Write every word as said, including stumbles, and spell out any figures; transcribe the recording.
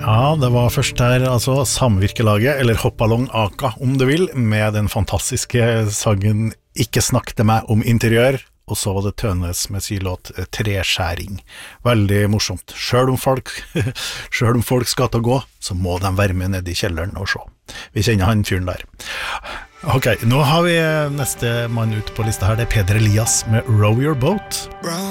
Ja, det var først der altså Samvirkelaget, eller Hoppalong Aka om du vil, med den fantastiske sangen Ikke snakk til meg om interiør, og så var det Tønes med sin låt Treskjæring. Veldig morsomt. Selv om folk, selv om folk skal til å gå, så må de være med ned i kjelleren og se. Vi kjenner han fyren der. Ok, nå har vi neste mann ut på lista her, det er Peder Elias med Row Your Boat.